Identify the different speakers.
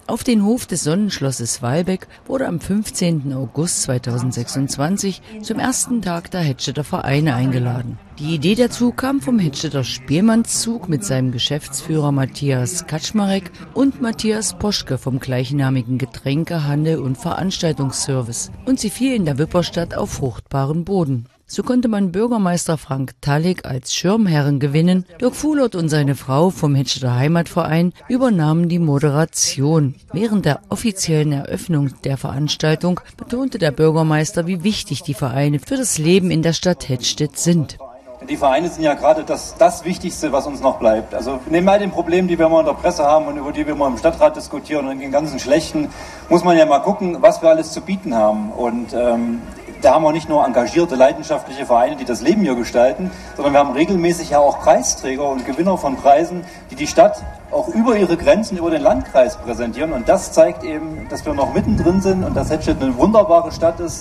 Speaker 1: Auf den Hof des Sonnenschlosses Walbeck wurde am 15. August 2026 zum ersten Tag der Hedstedter Vereine eingeladen. Die Idee dazu kam vom Hedstedter Spielmannszug mit seinem Geschäftsführer Matthias Kaczmarek und Matthias Poschke vom gleichnamigen Getränkehandel und Veranstaltungsservice. Und sie fiel in der Wipperstadt auf fruchtbaren Boden. So konnte man Bürgermeister Frank Tallig als Schirmherren gewinnen. Dirk Fuhlert und seine Frau vom Hedstedter Heimatverein übernahmen die Moderation. Während der offiziellen Eröffnung der Veranstaltung betonte der Bürgermeister, wie wichtig die Vereine für das Leben in der Stadt Hedstedt sind.
Speaker 2: Die Vereine sind ja gerade das Wichtigste, was uns noch bleibt. Also neben all den Problemen, die wir immer in der Presse haben und über die wir immer im Stadtrat diskutieren und den ganzen schlechten, muss man ja mal gucken, was wir alles zu bieten haben. Und da haben wir nicht nur engagierte, leidenschaftliche Vereine, die das Leben hier gestalten, sondern wir haben regelmäßig ja auch Preisträger und Gewinner von Preisen, die die Stadt auch über ihre Grenzen, über den Landkreis präsentieren. Und das zeigt eben, dass wir noch mittendrin sind und dass Hedstedt eine wunderbare Stadt ist.